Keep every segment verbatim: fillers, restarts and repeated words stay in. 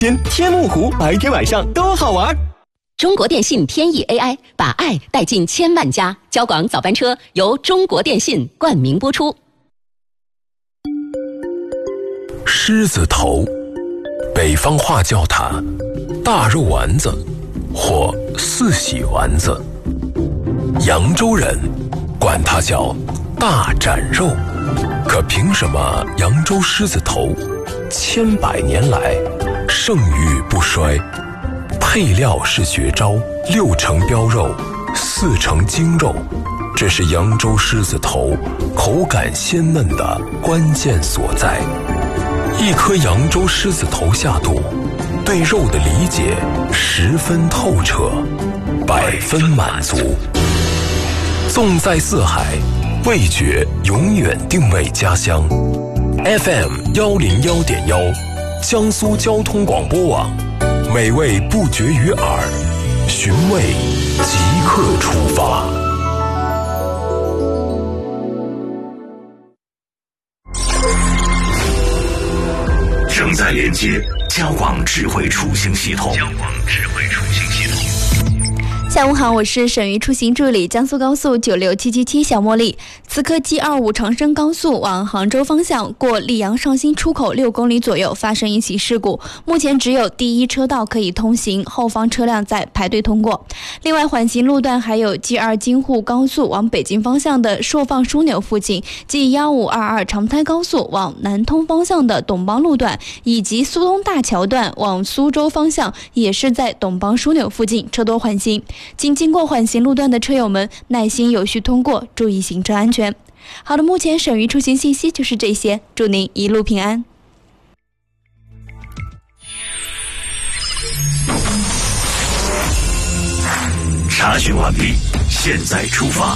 天天目湖白天晚上都好玩。 中国电信天翼 A I 把爱带进千万家，交广早班车由中国电信冠名播出。 狮子头，北方话叫它大肉丸子或四喜丸子，扬州人管它叫大斩肉。可凭什么扬州狮子头千百年来盛誉不衰？配料是绝招，六成膘肉，四成精肉，这是扬州狮子头口感鲜嫩的关键所在。一颗扬州狮子头下肚，对肉的理解十分透彻，百分满足。纵在四海，味觉永远定位家乡。F M 幺零幺点幺，江苏交通广播网，美味不绝于耳，寻味即刻出发。 正在连接交广智慧出行系统。交广智慧出行系统。 下午好，我是省域出行助理江苏高速九六七七七小茉莉。此刻 G 二五长深高速往杭州方向过溧阳上新出口六公里左右发生一起事故，目前只有第一车道可以通行，后方车辆在排队通过。另外缓行路段还有 G 二京沪高速往北京方向的朔放枢纽附近， G 一五二二长滩高速往南通方向的董邦路段，以及苏东大桥段往苏州方向也是在董邦枢纽附近车多缓行。经经过缓行路段的车友们耐心有序通过，注意行车安全。好的，目前省域出行信息就是这些，祝您一路平安。 查询完毕，现在出发。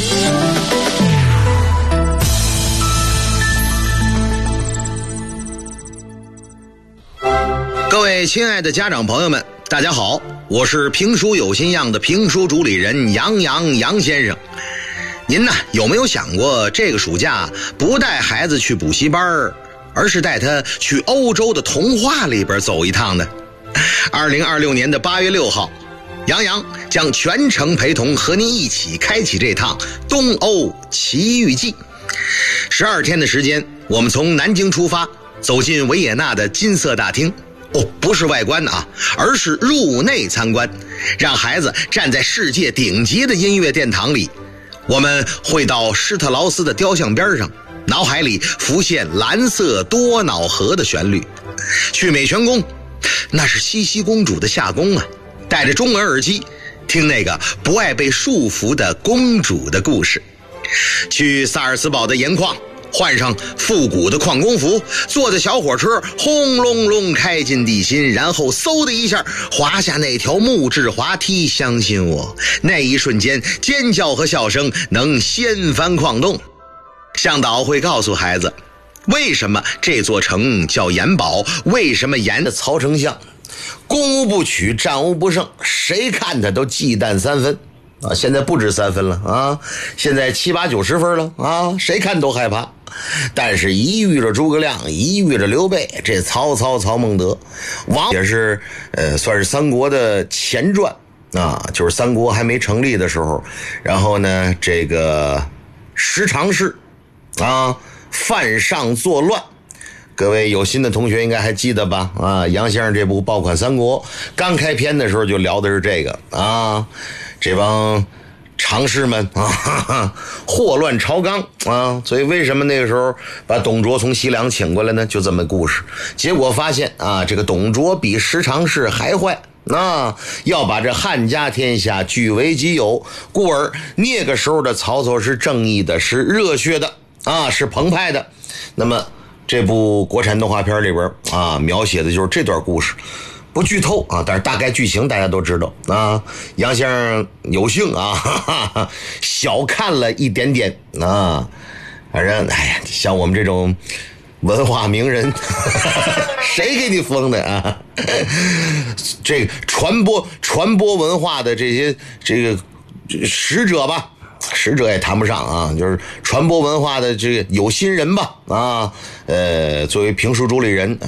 各位亲爱的家长朋友们，大家好，我是评书有心样的评书主理人杨洋杨先生。您呢有没有想过，这个暑假不带孩子去补习班，而是带他去欧洲的童话里边走一趟呢？二零二六年的八月六号，杨洋将全程陪同和您一起开启这趟东欧奇遇记。十二天的时间，我们从南京出发，走进维也纳的金色大厅。哦，不是外观啊，而是入内参观，让孩子站在世界顶级的音乐殿堂里。我们会到施特劳斯的雕像边上，脑海里浮现蓝色多瑙河的旋律。去美泉宫，那是茜茜公主的夏宫啊，戴着中文耳机听那个不爱被束缚的公主的故事。去萨尔茨堡的盐矿，换上复古的矿工服，坐着小火车轰隆隆开进地心，然后嗖的一下滑下那条木质滑梯。相信我，那一瞬间尖叫和笑声能掀翻矿洞。向导会告诉孩子，为什么这座城叫盐堡，为什么盐的曹丞相攻无不取，战无不胜，谁看他都忌惮三分啊！现在不止三分了啊，现在七八九十分了啊，谁看都害怕。但是一遇着诸葛亮，一遇着刘备，这曹操曹孟德王也是呃，算是三国的前传啊，就是三国还没成立的时候，然后呢这个十常侍啊犯上作乱，各位有心的同学应该还记得吧？啊，杨先生这部《爆款三国》刚开篇的时候就聊的是这个啊，这帮常侍们啊，哈哈，祸乱朝纲啊，所以为什么那个时候把董卓从西凉请过来呢？就这么故事。结果发现啊，这个董卓比十常侍还坏。那要把这汉家天下据为己有，故而那个时候的曹操是正义的，是热血的啊，是澎湃的。那么这部国产动画片里边啊，描写的就是这段故事。不剧透啊，但是大概剧情大家都知道啊。杨先生有幸啊，哈哈哈，小看了一点点啊。反正哎呀，像我们这种文化名人，谁给你封的啊？这个传播传播文化的这些这个使者吧，使者也谈不上啊，就是传播文化的这个有心人吧啊。呃，作为评书主理人啊。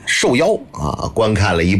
受邀啊观看了一